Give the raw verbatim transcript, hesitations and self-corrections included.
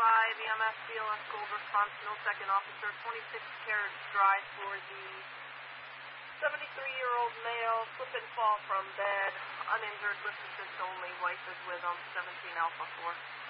five E M S C L S Gold, Wisconsin, no second officer, twenty-six Carriage Drive for the seventy-three-year-old male, slip and fall from bed, uninjured, with assist only, wife is with him, seventeen Alpha four.